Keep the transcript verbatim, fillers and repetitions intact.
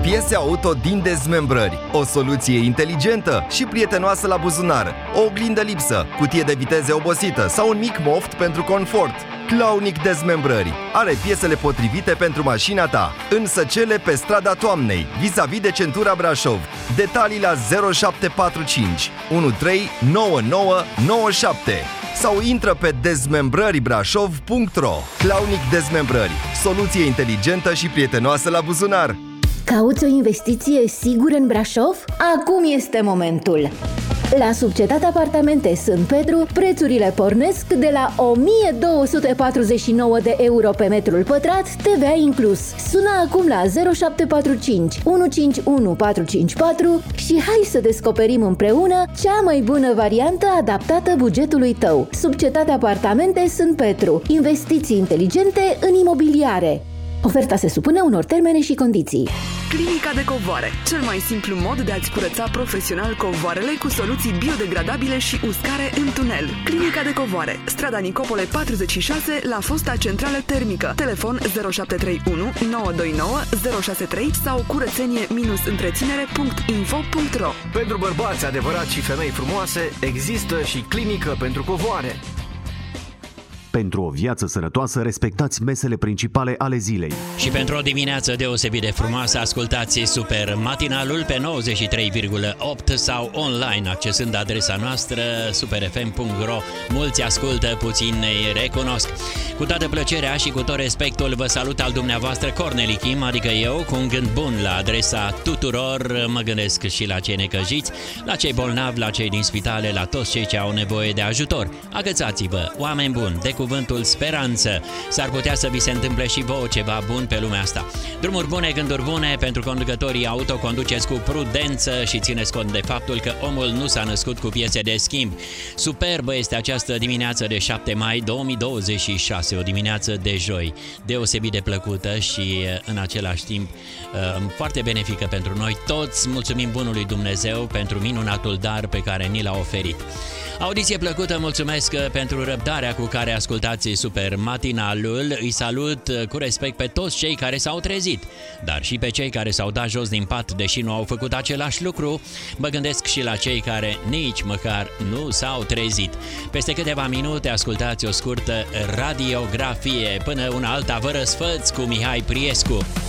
Piese auto din dezmembrări. O soluție inteligentă și prietenoasă la buzunar. O oglindă lipsă, cutie de viteze obosită sau un mic moft pentru confort. Claunic Dezmembrări. Are piesele potrivite pentru mașina ta. În Săcele, pe strada Toamnei, vis-a-vis de centura Brașov. Detalii la zero șapte patru cinci unu trei nouă nouă nouă șapte sau intră pe dezmembrări brașov punct ro. Claunic Dezmembrări. Soluție inteligentă și prietenoasă la buzunar. Cauți o investiție sigură în Brașov? Acum este momentul! La Subcetate Apartamente Sânt Petru, prețurile pornesc de la o mie două sute patruzeci și nouă de euro pe metrul pătrat, T V A inclus. Sună acum la zero șapte patru cinci unu cinci unu patru cinci patru și hai să descoperim împreună cea mai bună variantă adaptată bugetului tău. Subcetate Apartamente Sânt Petru. Investiții inteligente în imobiliare. Oferta se supune unor termene și condiții. Clinica de covoare. Cel mai simplu mod de a-ți curăța profesional covoarele cu soluții biodegradabile și uscare în tunel. Clinica de covoare. Strada Nicopole patruzeci și șase, la fosta centrală termică. Telefon zero șapte trei unu nouă doi nouă zero șase trei sau curățenie întreținere punct info punct ro. Pentru bărbați adevărați și femei frumoase, există și clinică pentru covoare. Pentru o viață sănătoasă, respectați mesele principale ale zilei. Și pentru o dimineață deosebit de frumoasă, ascultați Super Matinalul pe nouăzeci și trei virgulă opt sau online, accesând adresa noastră super f m punct ro. Mulți ascultă, puțini ne recunosc. Cu toată plăcerea și cu tot respectul vă salut al dumneavoastră Corneli Kim, adică eu, cu un gând bun la adresa tuturor. Mă gândesc și la cei necăjiți, la cei bolnavi, la cei din spitale, la toți cei ce au nevoie de ajutor. Agățați-vă, oameni buni, de cuvântul speranță. S-ar putea să vi se întâmple și vouă ceva bun pe lumea asta. Drumuri bune, gânduri bune pentru conducătorii auto. Conduceți cu prudență și țineți cont de faptul că omul nu s-a născut cu piese de schimb. Superbă este această dimineață de șapte mai două mii douăzeci și șase, o dimineață de joi, deosebit de plăcută și în același timp foarte benefică pentru noi toți. Mulțumim bunului Dumnezeu pentru minunatul dar pe care ni l-a oferit. Audiție plăcută, mulțumesc pentru răbdarea cu care ascultați Super Matinalul. Îi salut cu respect pe toți cei care s-au trezit, dar și pe cei care s-au dat jos din pat, deși nu au făcut același lucru. Mă gândesc și la cei care nici măcar nu s-au trezit. Peste câteva minute ascultați o scurtă radiografie. Până una alta vă răsfăți cu Mihai Priescu.